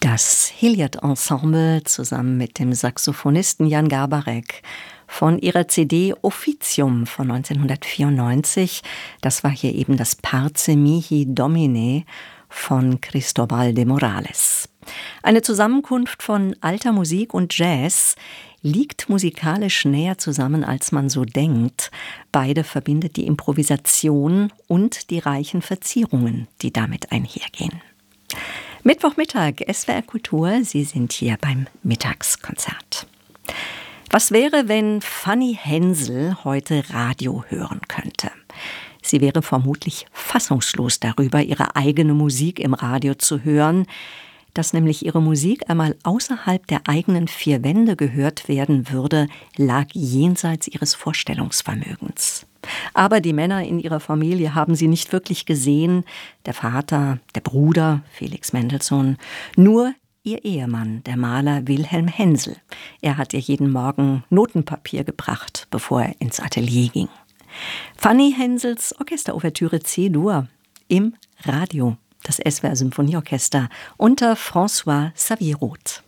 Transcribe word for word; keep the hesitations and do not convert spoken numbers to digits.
Das Hilliard-Ensemble zusammen mit dem Saxophonisten Jan Garbarek von ihrer C D Officium von neunzehnhundertvierundneunzig. Das war hier eben das Parce Mihi Domine von Cristobal de Morales. Eine Zusammenkunft von alter Musik und Jazz liegt musikalisch näher zusammen, als man so denkt. Beide verbindet die Improvisation und die reichen Verzierungen, die damit einhergehen. Mittwochmittag, S W R Kultur, Sie sind hier beim Mittagskonzert. Was wäre, wenn Fanny Hensel heute Radio hören könnte? Sie wäre vermutlich fassungslos darüber, ihre eigene Musik im Radio zu hören. Dass nämlich ihre Musik einmal außerhalb der eigenen vier Wände gehört werden würde, lag jenseits ihres Vorstellungsvermögens. Aber die Männer in ihrer Familie haben sie nicht wirklich gesehen. Der Vater, der Bruder, Felix Mendelssohn, nur ihr Ehemann, der Maler Wilhelm Hensel. Er hat ihr jeden Morgen Notenpapier gebracht, bevor er ins Atelier ging. Fanny Hensels Orchesterouvertüre C-Dur im Radio. Das S W R Symphonieorchester unter François Xavier Roth.